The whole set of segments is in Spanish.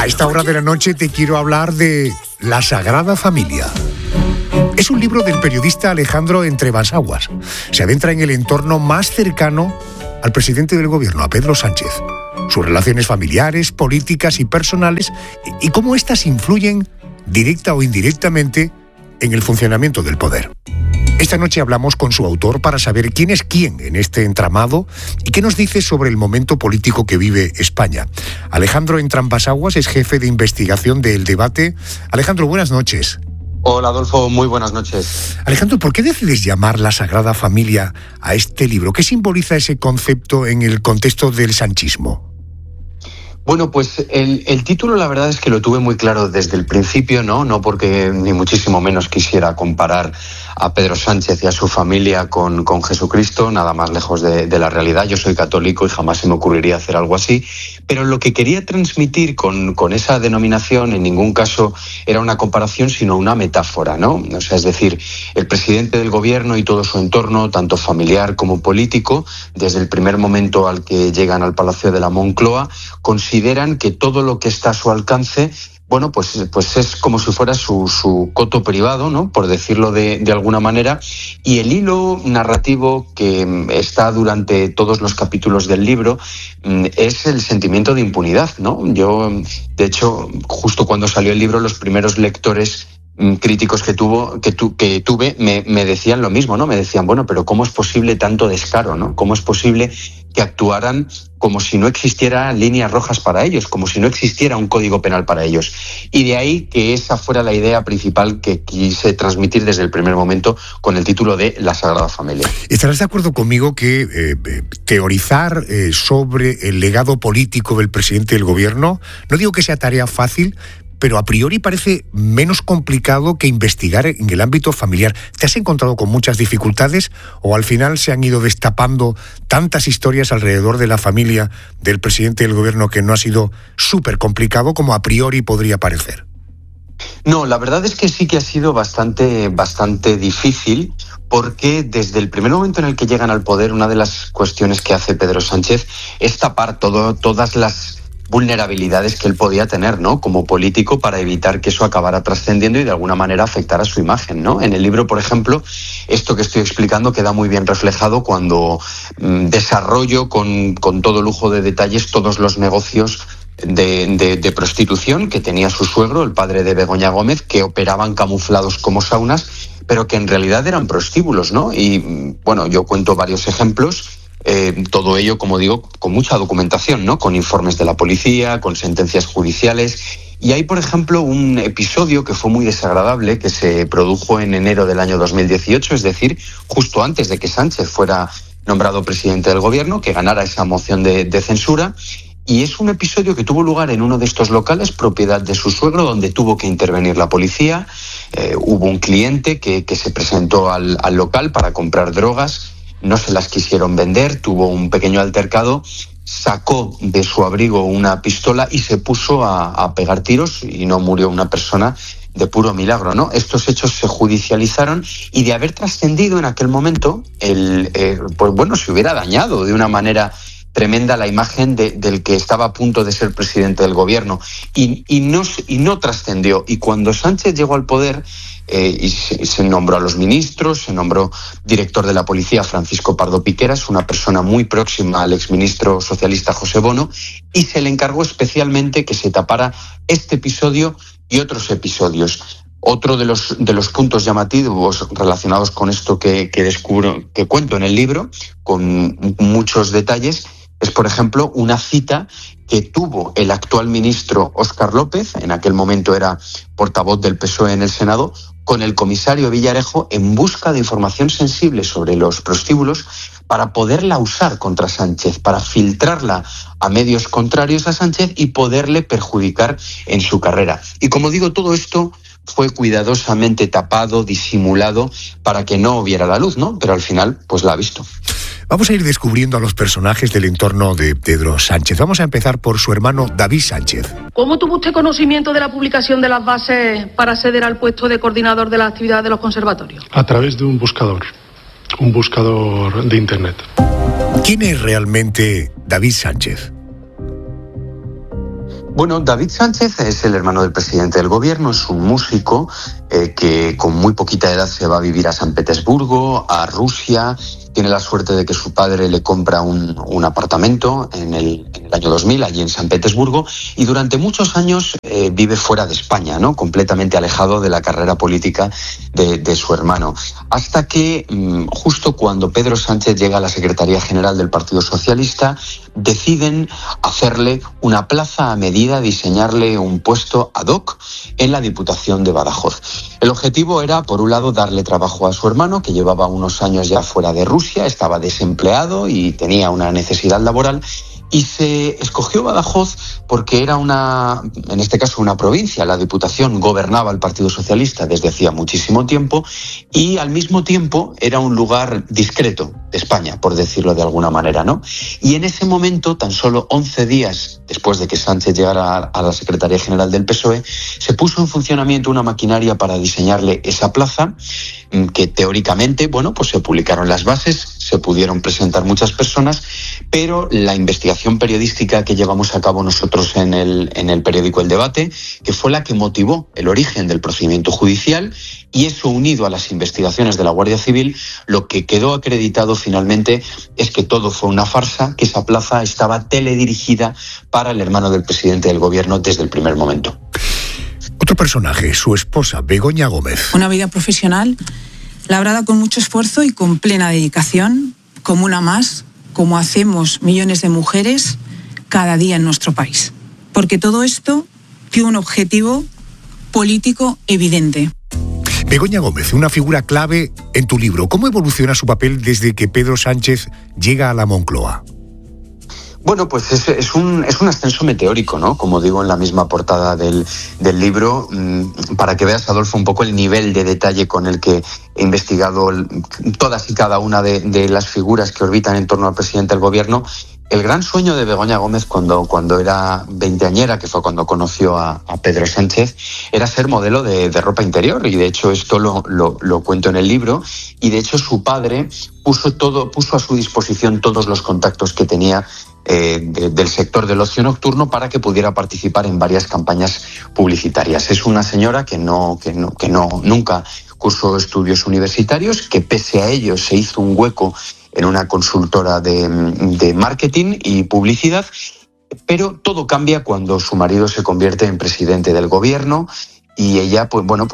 A esta hora de la noche te quiero hablar de La Sagrada Familia. Es un libro del periodista Alejandro Entrebasaguas. Se adentra en el entorno más cercano al presidente del gobierno, a Pedro Sánchez. Sus relaciones familiares, políticas y personales, y cómo éstas influyen, directa o indirectamente, en el funcionamiento del poder. Esta noche hablamos con su autor para saber quién es quién en este entramado y qué nos dice sobre el momento político que vive España. Alejandro Entrebasaguas es jefe de investigación de El Debate. Alejandro, buenas noches. Hola Adolfo, muy buenas noches. Alejandro, ¿por qué decides llamar La Sagrada Familia a este libro? ¿Qué simboliza ese concepto en el contexto del sanchismo? Bueno, pues el título la verdad es que lo tuve muy claro desde el principio, no porque ni muchísimo menos quisiera comparar a Pedro Sánchez y a su familia con Jesucristo, nada más lejos de la realidad. Yo soy católico y jamás se me ocurriría hacer algo así, pero lo que quería transmitir con esa denominación en ningún caso era una comparación, sino una metáfora, ¿no? O sea, es decir, el presidente del gobierno y todo su entorno, tanto familiar como político, desde el primer momento al que llegan al Palacio de la Moncloa, consideran que todo lo que está a su alcance, bueno, pues es como si fuera su coto privado, ¿no? Por decirlo de alguna manera. Y el hilo narrativo que está durante todos los capítulos del libro es el sentimiento de impunidad, ¿no? Yo, de hecho, justo cuando salió el libro, los primeros lectores críticos que tuve me decían lo mismo, ¿no? Me decían, bueno, pero ¿cómo es posible tanto descaro, ¿no? ¿Cómo es posible que actuaran como si no existieran líneas rojas para ellos, como si no existiera un código penal para ellos? Y de ahí que esa fuera la idea principal que quise transmitir desde el primer momento con el título de La Sagrada Familia. ¿Estarás de acuerdo conmigo que teorizar sobre el legado político del presidente del gobierno, no digo que sea tarea fácil, pero a priori parece menos complicado que investigar en el ámbito familiar? ¿Te has encontrado con muchas dificultades o al final se han ido destapando tantas historias alrededor de la familia del presidente del gobierno que no ha sido súper complicado como a priori podría parecer? No, la verdad es que sí que ha sido bastante difícil, porque desde el primer momento en el que llegan al poder, una de las cuestiones que hace Pedro Sánchez es tapar todas las vulnerabilidades que él podía tener, ¿no? Como político, para evitar que eso acabara trascendiendo y de alguna manera afectara su imagen, ¿no? En el libro, por ejemplo, esto que estoy explicando queda muy bien reflejado cuando desarrollo con todo lujo de detalles todos los negocios de prostitución que tenía su suegro, el padre de Begoña Gómez, que operaban camuflados como saunas, pero que en realidad eran prostíbulos, ¿no? Y bueno, yo cuento varios ejemplos. Todo ello, como digo, con mucha documentación, ¿no? Con informes de la policía, con sentencias judiciales. Y hay, por ejemplo, un episodio que fue muy desagradable, que se produjo en enero del año 2018, es decir, justo antes de que Sánchez fuera nombrado presidente del gobierno, que ganara esa moción de censura. Y es un episodio que tuvo lugar en uno de estos locales, propiedad de su suegro, donde tuvo que intervenir la policía. Hubo un cliente que se presentó al local para comprar drogas. No se las quisieron vender, tuvo un pequeño altercado, sacó de su abrigo una pistola y se puso a pegar tiros y no murió una persona de puro milagro, ¿no? Estos hechos se judicializaron y de haber trascendido en aquel momento, pues bueno, se hubiera dañado de una manera tremenda la imagen del que estaba a punto de ser presidente del gobierno y no trascendió. Y cuando Sánchez llegó al poder, y se nombró a los ministros, se nombró director de la policía Francisco Pardo Piqueras, una persona muy próxima al exministro socialista José Bono, y se le encargó especialmente que se tapara este episodio y otros episodios. Otro de los puntos llamativos relacionados con esto que descubro, que cuento en el libro, con muchos detalles, es, por ejemplo, una cita que tuvo el actual ministro Óscar López, en aquel momento era portavoz del PSOE en el Senado, con el comisario Villarejo en busca de información sensible sobre los prostíbulos para poderla usar contra Sánchez, para filtrarla a medios contrarios a Sánchez y poderle perjudicar en su carrera. Y como digo, todo esto fue cuidadosamente tapado, disimulado, para que no viera la luz, ¿no? Pero al final, pues la ha visto. Vamos a ir descubriendo a los personajes del entorno de Pedro Sánchez. Vamos a empezar por su hermano David Sánchez. ¿Cómo tuvo usted conocimiento de la publicación de las bases para acceder al puesto de coordinador de la actividad de los conservatorios? A través de un buscador de internet. ¿Quién es realmente David Sánchez? Bueno, David Sánchez es el hermano del presidente del gobierno, es un músico que con muy poquita edad se va a vivir a San Petersburgo, a Rusia. Tiene la suerte de que su padre le compra un apartamento en el año 2000, allí en San Petersburgo, y durante muchos años vive fuera de España, ¿no? Completamente alejado de la carrera política de su hermano. Hasta que, justo cuando Pedro Sánchez llega a la Secretaría General del Partido Socialista, deciden hacerle una plaza a medida, diseñarle un puesto ad hoc en la Diputación de Badajoz. El objetivo era, por un lado, darle trabajo a su hermano, que llevaba unos años ya fuera de Rusia, estaba desempleado y tenía una necesidad laboral, y se escogió Badajoz porque era en este caso, una provincia. La Diputación gobernaba el Partido Socialista desde hacía muchísimo tiempo y al mismo tiempo era un lugar discreto de España, por decirlo de alguna manera, ¿no? Y en ese momento, tan solo 11 días después de que Sánchez llegara a la Secretaría General del PSOE, se puso en funcionamiento una maquinaria para diseñarle esa plaza, que teóricamente, pues se publicaron las bases, se pudieron presentar muchas personas, pero la investigación periodística que llevamos a cabo nosotros en el periódico El Debate, que fue la que motivó el origen del procedimiento judicial, y eso unido a las investigaciones de la Guardia Civil, lo que quedó acreditado finalmente es que todo fue una farsa, que esa plaza estaba teledirigida para el hermano del presidente del gobierno desde el primer momento. Otro personaje, su esposa, Begoña Gómez. Una vida profesional labrada con mucho esfuerzo y con plena dedicación, como una más, como hacemos millones de mujeres cada día en nuestro país. Porque todo esto tiene un objetivo político evidente. Begoña Gómez, una figura clave en tu libro. ¿Cómo evoluciona su papel desde que Pedro Sánchez llega a la Moncloa? Bueno, pues es un ascenso meteórico, ¿no? Como digo en la misma portada del libro, para que veas, Adolfo, un poco el nivel de detalle con el que he investigado todas y cada una de las figuras que orbitan en torno al presidente del gobierno. El gran sueño de Begoña Gómez cuando era veinteañera, que fue cuando conoció a Pedro Sánchez, era ser modelo de ropa interior, y de hecho esto lo cuento en el libro, y de hecho su padre puso a su disposición todos los contactos que tenía del sector del ocio nocturno para que pudiera participar en varias campañas publicitarias. Es una señora que nunca cursó estudios universitarios, que pese a ello se hizo un hueco en una consultora de marketing y publicidad, pero todo cambia cuando su marido se convierte en presidente del gobierno y ella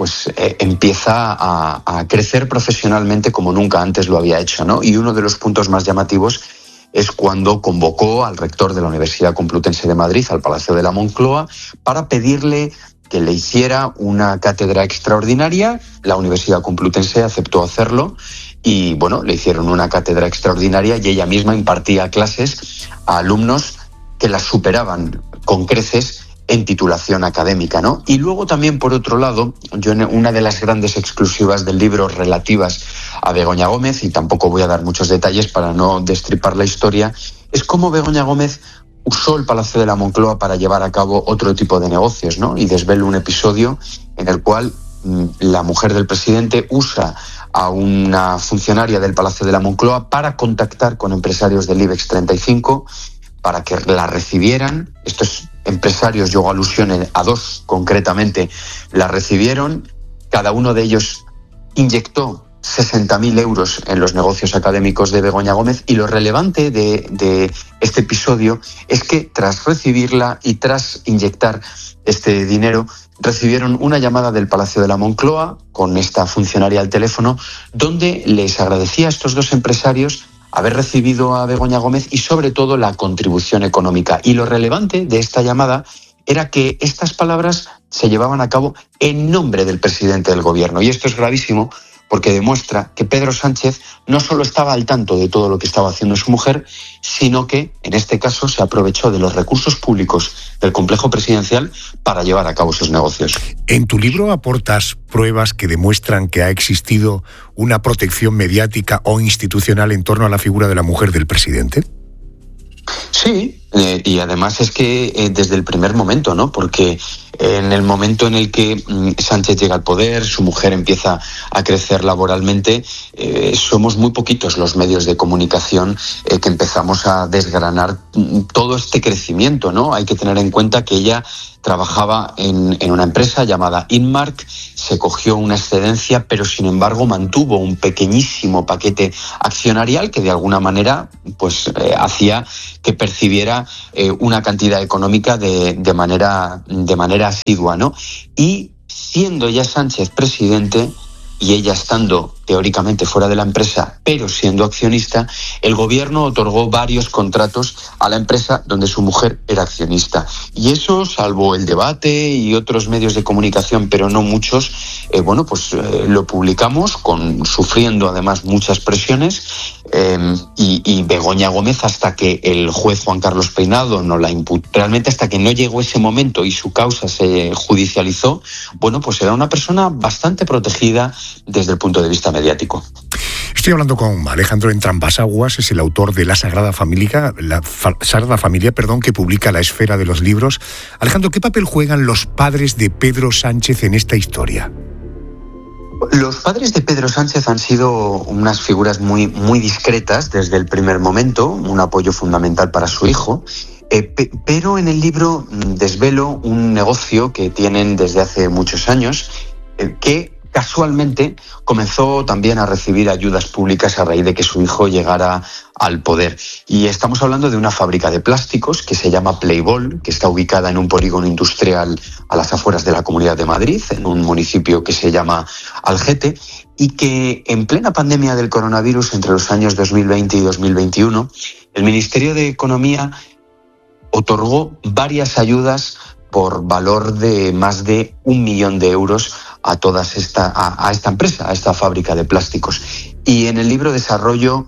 empieza a crecer profesionalmente como nunca antes lo había hecho, ¿no? Y uno de los puntos más llamativos es cuando convocó al rector de la Universidad Complutense de Madrid al Palacio de la Moncloa para pedirle que le hiciera una cátedra extraordinaria. La Universidad Complutense aceptó hacerlo y le hicieron una cátedra extraordinaria y ella misma impartía clases a alumnos que las superaban con creces en titulación académica, ¿no? Y luego también, por otro lado, yo en una de las grandes exclusivas del libro relativas a Begoña Gómez, y tampoco voy a dar muchos detalles para no destripar la historia, es cómo Begoña Gómez usó el Palacio de la Moncloa para llevar a cabo otro tipo de negocios, ¿no? Y desvelo un episodio en el cual la mujer del presidente usa a una funcionaria del Palacio de la Moncloa para contactar con empresarios del IBEX 35 para que la recibieran. Estos empresarios, yo hago alusión a dos concretamente, la recibieron. Cada uno de ellos inyectó 60.000 euros en los negocios académicos de Begoña Gómez, y lo relevante de este episodio es que tras recibirla y tras inyectar este dinero, recibieron una llamada del Palacio de la Moncloa con esta funcionaria al teléfono, donde les agradecía a estos dos empresarios haber recibido a Begoña Gómez y sobre todo la contribución económica. Y lo relevante de esta llamada era que estas palabras se llevaban a cabo en nombre del presidente del gobierno. Y esto es gravísimo porque demuestra que Pedro Sánchez no solo estaba al tanto de todo lo que estaba haciendo su mujer, sino que, en este caso, se aprovechó de los recursos públicos del complejo presidencial para llevar a cabo sus negocios. En tu libro aportas pruebas que demuestran que ha existido una protección mediática o institucional en torno a la figura de la mujer del presidente. Sí, Y además es que desde el primer momento, ¿no? Porque en el momento en el que Sánchez llega al poder, su mujer empieza a crecer laboralmente, somos muy poquitos los medios de comunicación que empezamos a desgranar todo este crecimiento, ¿no? Hay que tener en cuenta que ella trabajaba en una empresa llamada Inmark, se cogió una excedencia, pero sin embargo mantuvo un pequeñísimo paquete accionarial que de alguna manera pues hacía que percibiera una cantidad económica de manera asidua, ¿no? Y siendo ya Sánchez presidente y ella estando teóricamente fuera de la empresa, pero siendo accionista, el gobierno otorgó varios contratos a la empresa donde su mujer era accionista. Y eso, salvo el debate y otros medios de comunicación, pero no muchos, lo publicamos, sufriendo además muchas presiones, y Begoña Gómez, hasta que el juez Juan Carlos Peinado no la imputó, realmente hasta que no llegó ese momento y su causa se judicializó, pues era una persona bastante protegida desde el punto de vista mediático. Estoy hablando con Alejandro Entrambasaguas, es el autor de La Sagrada Familia, que publica La Esfera de los Libros. Alejandro, ¿qué papel juegan los padres de Pedro Sánchez en esta historia? Los padres de Pedro Sánchez han sido unas figuras muy, muy discretas desde el primer momento, un apoyo fundamental para su hijo, pero en el libro desvelo un negocio que tienen desde hace muchos años, que casualmente comenzó también a recibir ayudas públicas a raíz de que su hijo llegara al poder. Y estamos hablando de una fábrica de plásticos que se llama Playboy, que está ubicada en un polígono industrial a las afueras de la Comunidad de Madrid, en un municipio que se llama Algete, y que en plena pandemia del coronavirus, entre los años 2020 y 2021, el Ministerio de Economía otorgó varias ayudas por valor de más de 1 millón de euros a esta empresa, a esta fábrica de plásticos. Y en el libro desarrollo,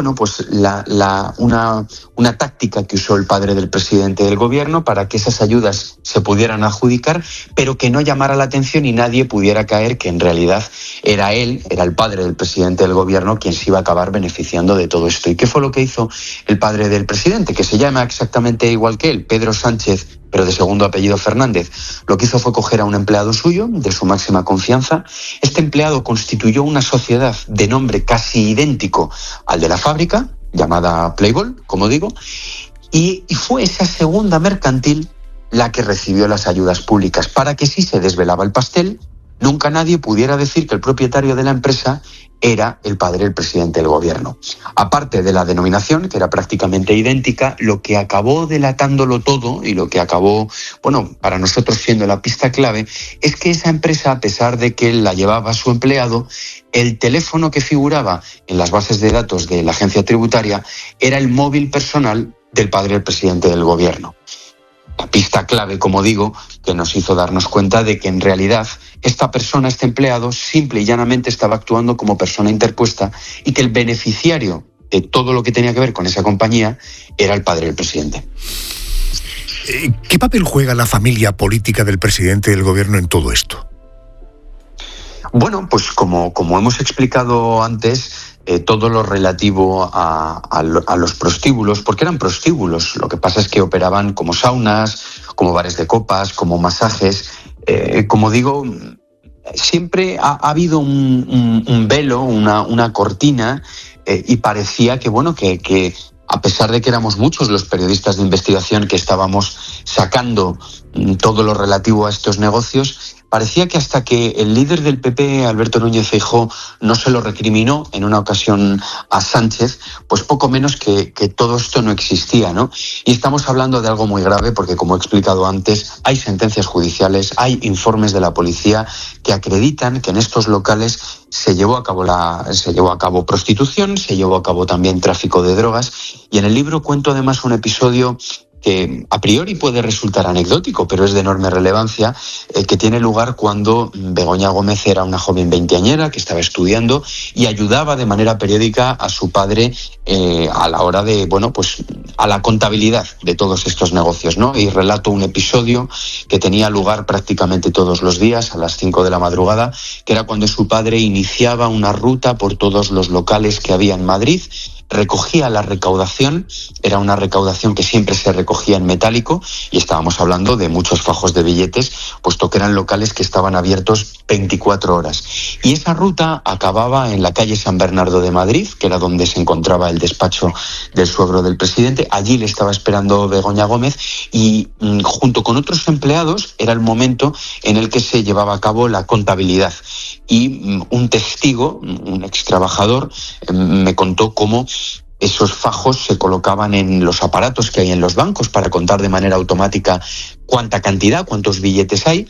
una táctica que usó el padre del presidente del gobierno para que esas ayudas se pudieran adjudicar, pero que no llamara la atención y nadie pudiera caer que en realidad era el padre del presidente del gobierno quien se iba a acabar beneficiando de todo esto. ¿Y qué fue lo que hizo el padre del presidente, que se llama exactamente igual que él, Pedro Sánchez, pero de segundo apellido Fernández? Lo que hizo fue coger a un empleado suyo, de su máxima confianza. Este empleado constituyó una sociedad de nombre casi idéntico al de la fábrica, llamada Playboy, como digo, y fue esa segunda mercantil la que recibió las ayudas públicas, para que si se desvelaba el pastel, nunca nadie pudiera decir que el propietario de la empresa era el padre del presidente del gobierno. Aparte de la denominación, que era prácticamente idéntica, lo que acabó delatándolo todo y lo que acabó, para nosotros siendo la pista clave, es que esa empresa, a pesar de que la llevaba su empleado, el teléfono que figuraba en las bases de datos de la agencia tributaria era el móvil personal del padre del presidente del gobierno. La pista clave, como digo, que nos hizo darnos cuenta de que en realidad esta persona, este empleado, simple y llanamente estaba actuando como persona interpuesta y que el beneficiario de todo lo que tenía que ver con esa compañía era el padre del presidente. ¿Qué papel juega la familia política del presidente del gobierno en todo esto? Pues como hemos explicado antes, todo lo relativo a los prostíbulos, porque eran prostíbulos, lo que pasa es que operaban como saunas, como bares de copas, como masajes. Como digo, siempre ha habido un velo, una cortina, y parecía que a pesar de que éramos muchos los periodistas de investigación que estábamos sacando todo lo relativo a estos negocios, parecía que hasta que el líder del PP, Alberto Núñez Feijóo, no se lo recriminó en una ocasión a Sánchez, pues poco menos que todo esto no existía, ¿no? Y estamos hablando de algo muy grave porque, como he explicado antes, hay sentencias judiciales, hay informes de la policía que acreditan que en estos locales se llevó a cabo prostitución, se llevó a cabo también tráfico de drogas, y en el libro cuento además un episodio que a priori puede resultar anecdótico, pero es de enorme relevancia, que tiene lugar cuando Begoña Gómez era una joven veinteañera que estaba estudiando y ayudaba de manera periódica a su padre a la hora de, a la contabilidad de todos estos negocios, ¿no? Y relato un episodio que tenía lugar prácticamente todos los días a las 5 de la madrugada, que era cuando su padre iniciaba una ruta por todos los locales que había en Madrid, recogía la recaudación, era una recaudación que siempre se recogía en metálico y estábamos hablando de muchos fajos de billetes, puesto que eran locales que estaban abiertos 24 horas. Y esa ruta acababa en la calle San Bernardo de Madrid, que era donde se encontraba el despacho del suegro del presidente. Allí le estaba esperando Begoña Gómez y junto con otros empleados era el momento en el que se llevaba a cabo la contabilidad. Y un testigo, un ex trabajador, me contó cómo esos fajos se colocaban en los aparatos que hay en los bancos para contar de manera automática cuánta cantidad, cuántos billetes hay,